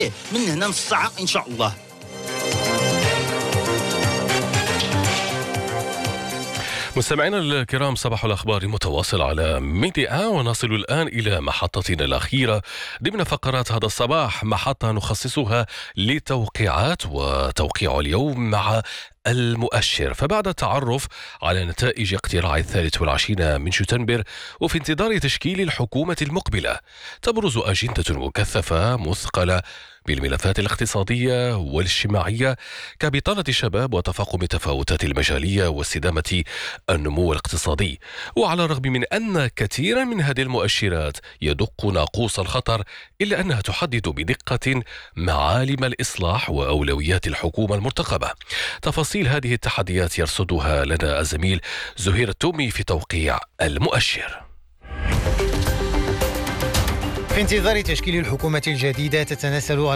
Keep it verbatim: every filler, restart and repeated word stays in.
من هنا نصعق إن شاء الله. مستمعينا الكرام، صباح الأخبار متواصل على ميديا، ونصل الآن إلى محطتنا الأخيرة ضمن فقرات هذا الصباح، محطة نخصصها لتوقيعات وتوقيع اليوم مع المؤشر. فبعد التعرف على نتائج اقتراع الثالث والعشرين من شتنبر وفي انتظار تشكيل الحكومة المقبلة، تبرز أجندة مكثفة مثقلة بالملفات الاقتصادية والاجتماعية كبطالة الشباب وتفاقم التفاوتات المجالية واستدامة النمو الاقتصادي. وعلى الرغم من أن كثيرا من هذه المؤشرات يدق ناقوس الخطر، إلا أنها تحدد بدقة معالم الإصلاح وأولويات الحكومة المرتقبة. تفاصيل هذه التحديات يرصدها لنا الزميل زهير التومي في توقيع المؤشر. في انتظار تشكيل الحكومة الجديدة، تتناسل